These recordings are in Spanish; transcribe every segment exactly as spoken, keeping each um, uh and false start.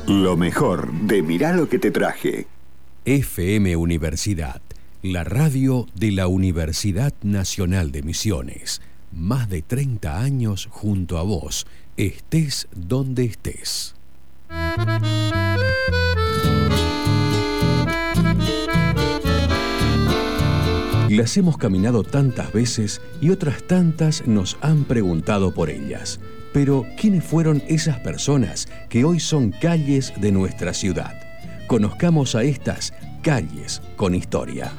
Lo mejor de Mirá lo que te traje. F M Universidad, la radio de la Universidad Nacional de Misiones. Más de treinta años junto a vos, estés donde estés. Las hemos caminado tantas veces y otras tantas nos han preguntado por ellas. Pero, ¿quiénes fueron esas personas que hoy son calles de nuestra ciudad? Conozcamos a estas calles con historia.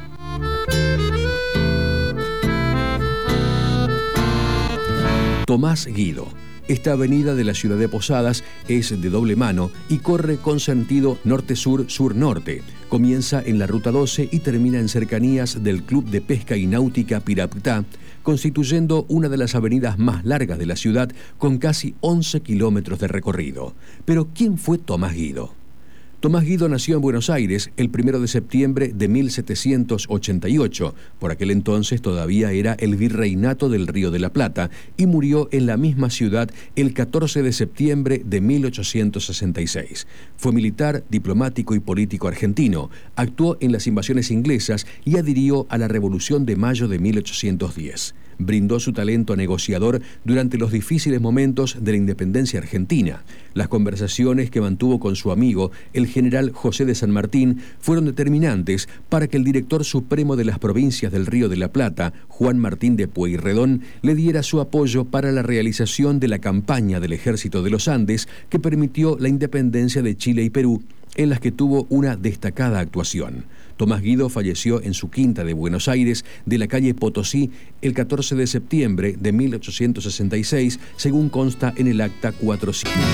Tomás Guido. Esta avenida de la ciudad de Posadas es de doble mano y corre con sentido norte-sur, sur-norte. Comienza en la Ruta doce y termina en cercanías del Club de Pesca y Náutica Piraputá, constituyendo una de las avenidas más largas de la ciudad con casi once kilómetros de recorrido. Pero, ¿quién fue Tomás Guido? Tomás Guido nació en Buenos Aires el primero de septiembre de mil setecientos ochenta y ocho, por aquel entonces todavía era el virreinato del Río de la Plata, y murió en la misma ciudad el catorce de septiembre de mil ochocientos sesenta y seis. Fue militar, diplomático y político argentino, actuó en las invasiones inglesas y adhirió a la Revolución de Mayo de mil ochocientos diez. Brindó su talento negociador durante los difíciles momentos de la independencia argentina. Las conversaciones que mantuvo con su amigo, el general José de San Martín, fueron determinantes para que el director supremo de las provincias del Río de la Plata, Juan Martín de Pueyrredón, le diera su apoyo para la realización de la campaña del Ejército de los Andes que permitió la independencia de Chile y Perú, en las que tuvo una destacada actuación. Tomás Guido falleció en su quinta de Buenos Aires, de la calle Potosí, el catorce de septiembre de mil ochocientos sesenta y seis, según consta en el acta cuatrocientos.